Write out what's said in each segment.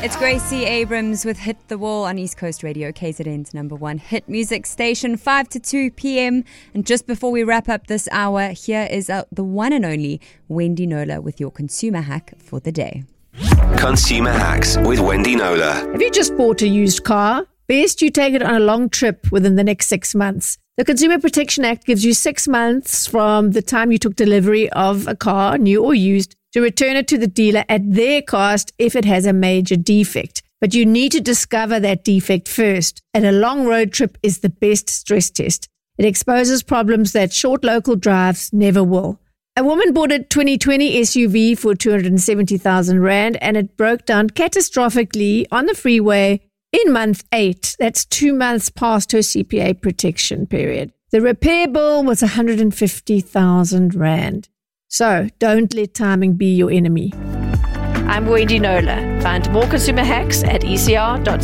It's Gracie Abrams with Hit the Wall on East Coast Radio, KZN's number one hit music station, 5 to 2 p.m. And just before we wrap up this hour, here is the one and only Wendy Knowler with your consumer hack for the day. Consumer Hacks with Wendy Knowler. Have you just bought a used car? Best you take it on a long trip within the next 6 months. The Consumer Protection Act gives you 6 months from the time you took delivery of a car, new or used, to return it to the dealer at their cost if it has a major defect. But you need to discover that defect first. And a long road trip is the best stress test. It exposes problems that short local drives never will. A woman bought a 2020 SUV for 270,000 Rand and it broke down catastrophically on the freeway in month 8. That's 2 months past her CPA protection period. The repair bill was 150,000 Rand. So don't let timing be your enemy. I'm Wendy Knowler. Find more consumer hacks at ecr.co.za.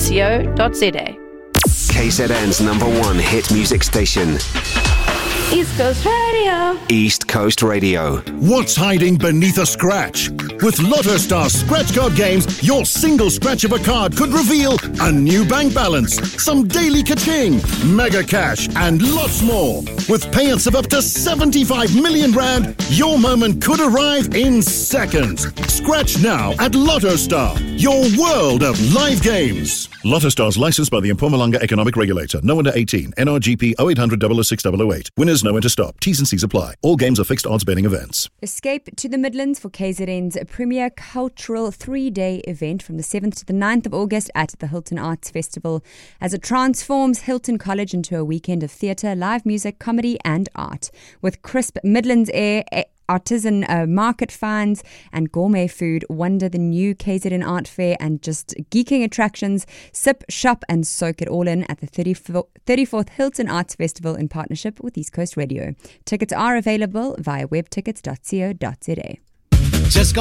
KZN's number one hit music station. East Coast Radio. East Coast Radio. What's hiding beneath a scratch? With Lotto Star scratch card games, your single scratch of a card could reveal a new bank balance, some daily ka-ching, mega cash, and lots more. With payouts of up to 75 million Rand, your moment could arrive in seconds. Scratch now at Lotto Star, your world of live games. Lotto Star's licensed by the Mpumalanga Economic Regulator. No under 18. NRGP 0800 006 008. Winners know when to stop. T's and C's apply. All games are fixed odds betting events. Escape to the Midlands for KZN's premier cultural 3-day event from the 7th to the 9th of August at the Hilton Arts Festival as it transforms Hilton College into a weekend of theatre, live music, comedy and art. With crisp Midlands air, artisan market finds and gourmet food, wonder the new KZN Art Fair and just geeking attractions. Sip, shop and soak it all in at the 34th Hilton Arts Festival in partnership with East Coast Radio. Tickets are available via webtickets.co.za. Just go